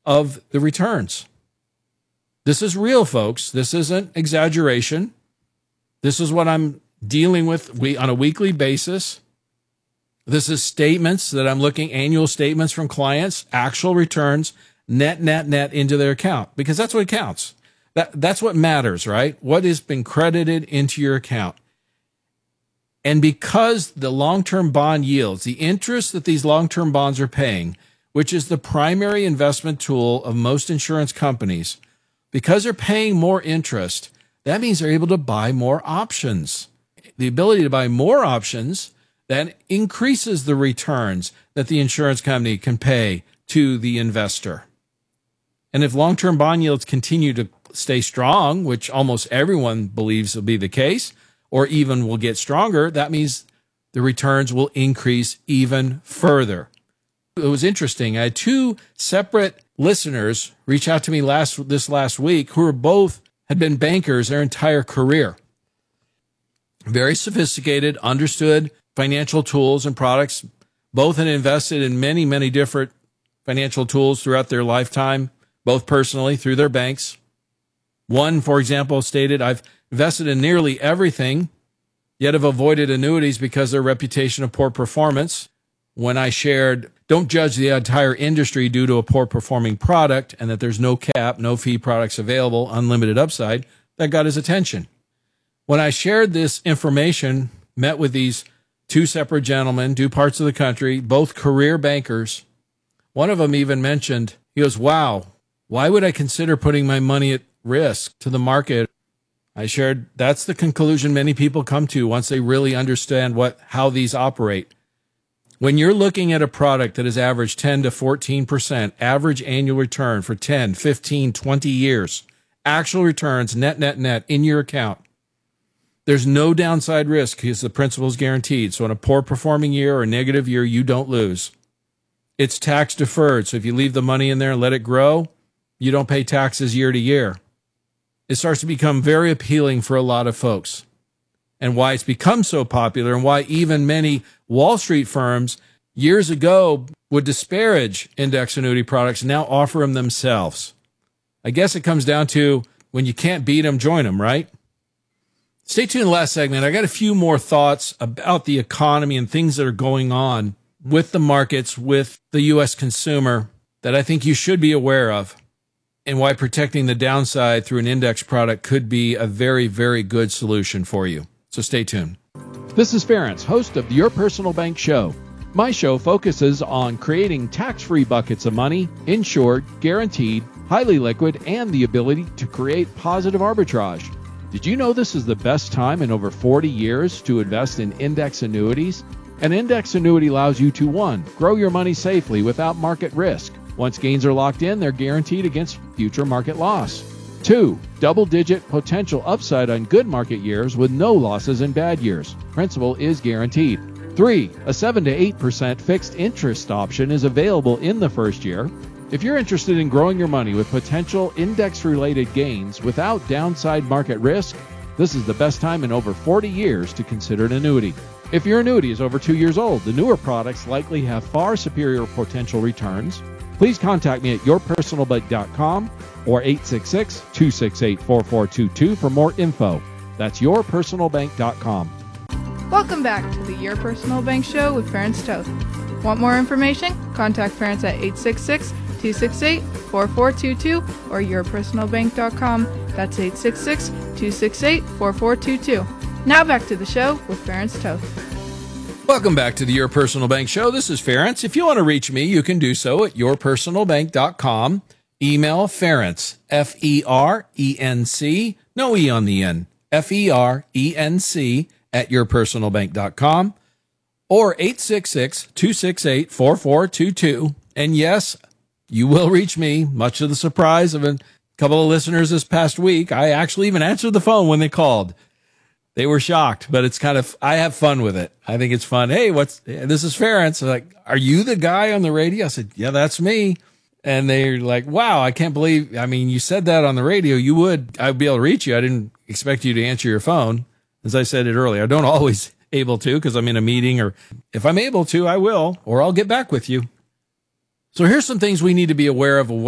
of the returns. This is real, folks. This isn't exaggeration. This is what I'm dealing with on a weekly basis. This is statements that I'm looking, annual statements from clients, actual returns, net into their account, because that's what counts. That's what matters, right? What has been credited into your account. And because the long-term bond yields, the interest that these long-term bonds are paying, which is the primary investment tool of most insurance companies, because they're paying more interest, that means they're able to buy more options. The ability to buy more options then increases the returns that the insurance company can pay to the investor. And if long-term bond yields continue to stay strong, which almost everyone believes will be the case, or even will get stronger, that means the returns will increase even further. It was interesting. I had two separate listeners reach out to me this last week who had been bankers their entire career. Very sophisticated, understood financial tools and products. Both had invested in many, many different financial tools throughout their lifetime, both personally through their banks. One, for example, stated, I've invested in nearly everything, yet have avoided annuities because of their reputation of poor performance. When I shared, don't judge the entire industry due to a poor performing product and that there's no cap, no fee products available, unlimited upside, that got his attention. When I shared this information, met with these two separate gentlemen, two parts of the country, both career bankers, one of them even mentioned, he goes, wow, why would I consider putting my money at risk to the market? I shared, that's the conclusion many people come to once they really understand how these operate. When you're looking at a product that has averaged 10 to 14% average annual return for 10, 15, 20 years, actual returns, net in your account, there's no downside risk because the principal is guaranteed. So in a poor performing year or a negative year, you don't lose. It's tax deferred. So if you leave the money in there and let it grow, you don't pay taxes year to year. It starts to become very appealing for a lot of folks. And why it's become so popular and why even many Wall Street firms years ago would disparage index annuity products and now offer them themselves. I guess it comes down to when you can't beat them, join them, right? Stay tuned in the last segment. I got a few more thoughts about the economy and things that are going on with the markets, with the U.S. consumer that I think you should be aware of, and why protecting the downside through an index product could be a very, very good solution for you. So stay tuned. This is Ference, host of the Your Personal Bank Show. My show focuses on creating tax-free buckets of money, insured, guaranteed, highly liquid, and the ability to create positive arbitrage. Did you know this is the best time in over 40 years to invest in index annuities? An index annuity allows you to 1. Grow your money safely without market risk. Once gains are locked in, they're guaranteed against future market loss. 2. Double-digit potential upside on good market years with no losses in bad years. Principal is guaranteed. 3. A 7 to 8% fixed interest option is available in the first year. If you're interested in growing your money with potential index-related gains without downside market risk, this is the best time in over 40 years to consider an annuity. If your annuity is over 2 years old, the newer products likely have far superior potential returns. Please contact me at yourpersonalbank.com or 866-268-4422 for more info. That's yourpersonalbank.com. Welcome back to the Your Personal Bank Show with Ference Toth. Want more information? Contact Ference at 866-268-4422 or yourpersonalbank.com. That's 866-268-4422. Now back to the show with Ference Toth. Welcome back to the Your Personal Bank Show. This is Ference. If you want to reach me, you can do so at yourpersonalbank.com. Email Ference, F-E-R-E-N-C, no E on the end, F-E-R-E-N-C at yourpersonalbank.com or 866-268-4422. And yes, you will reach me, much to the surprise of a couple of listeners this past week. I actually even answered the phone when they called. They were shocked, but it's kind of, I have fun with it. I think it's fun. Hey, this is Ference. They're like, are you the guy on the radio? I said, yeah, that's me. And they're like, wow, I can't believe, you said that on the radio. I'd be able to reach you. I didn't expect you to answer your phone. As I said it earlier, I don't always able to because I'm in a meeting, or if I'm able to, I will, or I'll get back with you. So here's some things we need to be aware of